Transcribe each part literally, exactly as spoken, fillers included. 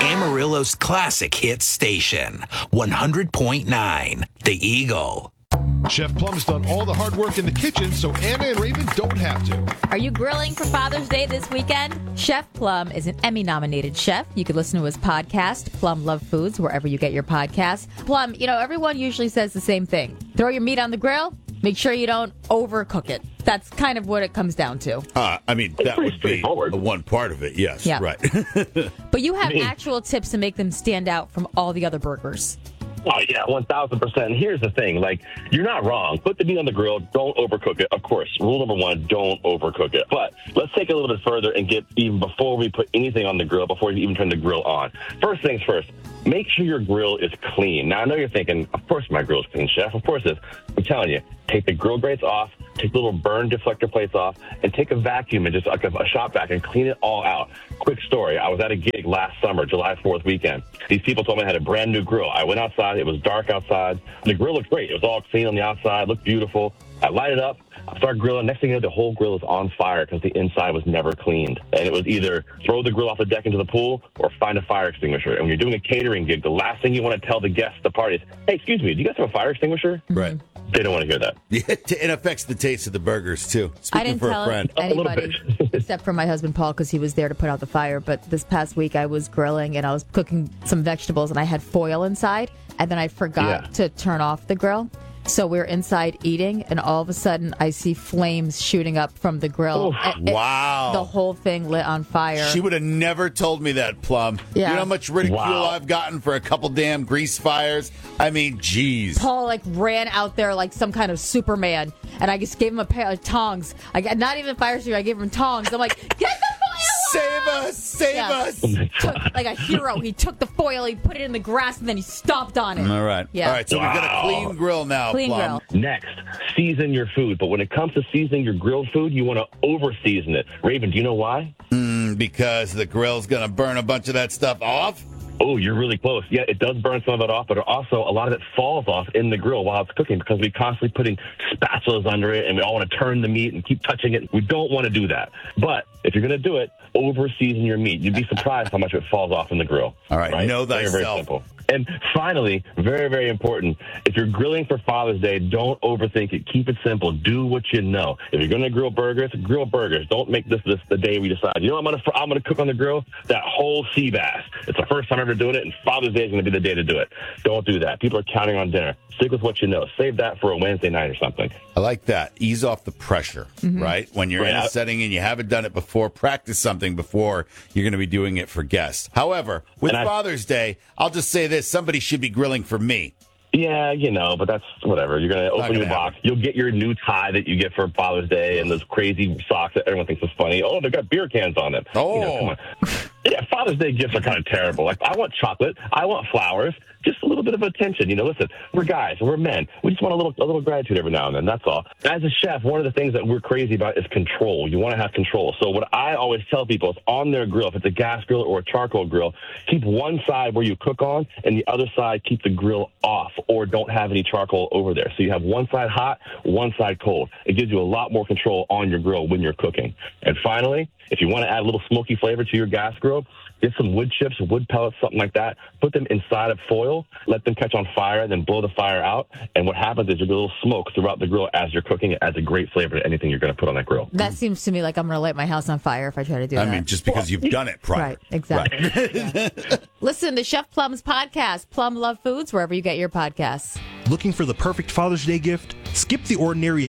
Amarillo's classic hit station, one hundred point nine, The Eagle. Chef Plum's done all the hard work in the kitchen, so Anna and Raven don't have to. Are you grilling for Father's Day this weekend? Chef Plum is an Emmy-nominated chef. You can listen to his podcast, Plum Love Foods, wherever you get your podcasts. Plum, you know, everyone usually says the same thing. Throw your meat on the grill. Make sure you don't overcook it. That's kind of what it comes down to. Uh, I mean, that would be one part of it, yes. Yeah. Right. But you have actual tips to make them stand out from all the other burgers. Oh, yeah, one thousand percent. And here's the thing. Like, you're not wrong. Put the meat on the grill. Don't overcook it. Of course, rule number one, don't overcook it. But let's take it a little bit further and get even before we put anything on the grill, before you even turn the grill on. First things first, make sure your grill is clean. Now, I know you're thinking, of course my grill is clean, Chef. Of course it is. I'm telling you, take the grill grates off, take the little burn deflector plates off, and take a vacuum and just like a, a shop vac and clean it all out. Quick story. I was at a gig last summer, July fourth weekend. These people told me I had a brand new grill. I went outside. It was dark outside. The grill looked great. It was all clean on the outside, looked beautiful. I light it up. I start grilling. Next thing you know, the whole grill is on fire because the inside was never cleaned. And it was either throw the grill off the deck into the pool or find a fire extinguisher. And when you're doing a catering gig, the last thing you want to tell the guests, the party is, hey, excuse me, do you guys have a fire extinguisher? Right. They don't want to hear that. Yeah, it affects the taste of the burgers, too. Speaking I didn't for tell a friend. anybody except for my husband, Paul, because he was there to put out the fire. But this past week, I was grilling and I was cooking some vegetables and I had foil inside. And then I forgot Yeah. to turn off the grill. So we're inside eating, and all of a sudden, I see flames shooting up from the grill. And it- Wow. the whole thing lit on fire. She would have never told me that, Plum. Yeah. You know how much ridicule Wow. I've gotten for a couple damn grease fires? I mean, geez. Paul like ran out there like some kind of Superman, and I just gave him a pair of tongs. I got not even fire extinguisher. I gave him tongs. I'm like, get the fire! Save us! Save Yeah. us! Took, like a hero. He took the foil, he put it in the grass, and then he stomped on it. All right. Yeah. All right, so we've got a clean grill now, Clean Plum. grill. Next, season your food. But when it comes to seasoning your grilled food, you want to over-season it. Raven, do you know why? Mm, because the grill's going to burn a bunch of that stuff off? Oh, you're really close. Yeah, it does burn some of it off, but also a lot of it falls off in the grill while it's cooking because we constantly putting spatulas under it and we all want to turn the meat and keep touching it. We don't want to do that. But if you're going to do it, over-season your meat. You'd be surprised how much it falls off in the grill. All right, know Very, thyself. very simple. And finally, very, very important, if you're grilling for Father's Day, don't overthink it. Keep it simple. Do what you know. If you're going to grill burgers, grill burgers. Don't make this, this the day we decide, you know, I'm going to I'm going to cook on the grill that whole sea bass. It's the first time ever doing it, and Father's Day is going to be the day to do it. Don't do that. People are counting on dinner. Stick with what you know. Save that for a Wednesday night or something. I like that. Ease off the pressure, right? When you're Right. in a setting and you haven't done it before, practice something before you're going to be doing it for guests. However, with And I- Father's Day, I'll just say this. Somebody should be grilling for me. Yeah, you know, but that's whatever. You're going to open gonna your box. You'll get your new tie that you get for Father's Day and those crazy socks that everyone thinks is funny. Oh, they've got beer cans on them. Oh. You know, come on. Yeah, Father's Day gifts are kind of terrible. Like, I want chocolate. I want flowers. Just a little bit of attention. You know, listen, we're guys. We're men. We just want a little a little gratitude every now and then. That's all. As a chef, one of the things that we're crazy about is control. You want to have control. So what I always tell people is on their grill, if it's a gas grill or a charcoal grill, keep one side where you cook on and the other side keep the grill off or don't have any charcoal over there. So you have one side hot, one side cold. It gives you a lot more control on your grill when you're cooking. And finally, if you want to add a little smoky flavor to your gas grill, get some wood chips, wood pellets, something like that. Put them inside of foil, let them catch on fire, and then blow the fire out. And what happens is you get a little smoke throughout the grill as you're cooking. It adds a great flavor to anything you're going to put on that grill. That seems to me like I'm going to light my house on fire if I try to do I that. mean, just because you've done it prior. Right, exactly. Yeah. Listen to Chef Plum's podcast, Plum Love Foods, wherever you get your podcasts. Looking for the perfect Father's Day gift? Skip the ordinary.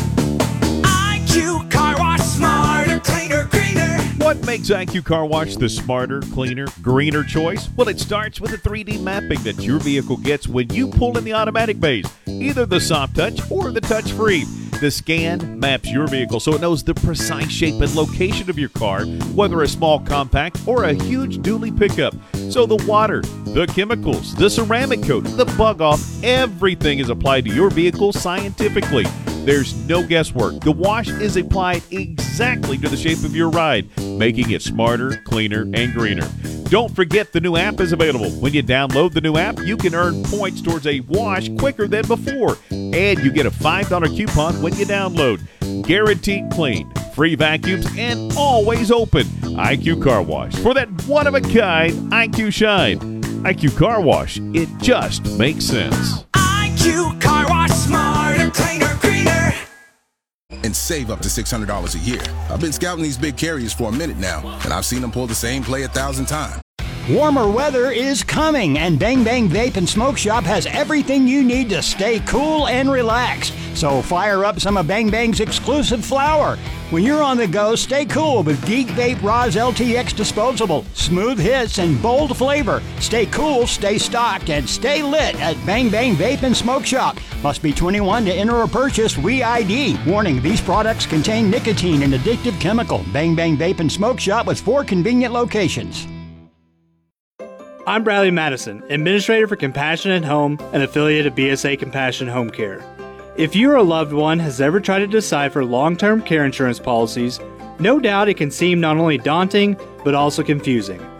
I Q Car Wash, smarter, cleaner, greener. What makes I Q Car Wash the smarter, cleaner, greener choice? Well, it starts with the three D mapping that your vehicle gets when you pull in the automatic bays, either the soft touch or the touch free. The scan maps your vehicle so it knows the precise shape and location of your car, whether a small compact or a huge dually pickup. So the water, the chemicals, the ceramic coat, the bug off, everything is applied to your vehicle scientifically. There's no guesswork. The wash is applied exactly to the shape of your ride, making it smarter, cleaner, and greener. Don't forget the new app is available. When you download the new app, you can earn points towards a wash quicker than before. And you get a five dollar coupon when you download. Guaranteed clean, free vacuums, and always open. I Q Car Wash for that one-of-a-kind I Q shine. I Q Car Wash, it just makes sense. I Q Car Wash, smarter, cleaner, greener. And save up to six hundred dollars a year. I've been scouting these big carriers for a minute now, and I've seen them pull the same play a thousand times. Warmer weather is coming, and Bang Bang Vape and Smoke Shop has everything you need to stay cool and relaxed. So fire up some of Bang Bang's exclusive flower. When you're on the go, stay cool with Geek Vape Roz L T X Disposable. Smooth hits and bold flavor. Stay cool, stay stocked, and stay lit at Bang Bang Vape and Smoke Shop. Must be twenty-one to enter or purchase. We I D. Warning, these products contain nicotine and addictive chemical. Bang Bang Vape and Smoke Shop with four convenient locations. I'm Bradley Madison, Administrator for Compassion at Home, an affiliate of B S A Compassion Home Care. If you or a loved one has ever tried to decipher long-term care insurance policies, no doubt it can seem not only daunting, but also confusing.